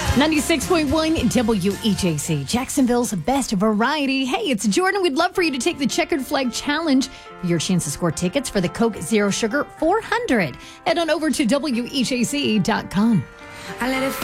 96.1 WEJC, Jacksonville's best variety. Hey, it's Jordan. We'd love for you to take the Checkered Flag Challenge for your chance to score tickets for the Coke Zero Sugar 400. Head on over to WEJC.com.